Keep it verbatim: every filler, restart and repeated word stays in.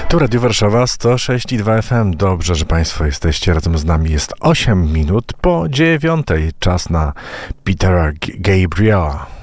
Tu Radio Warszawa sto sześć i dwa F M. Dobrze, że Państwo jesteście razem z nami. Jest osiem minut po dziewiątej. Czas na Petera Gabriela.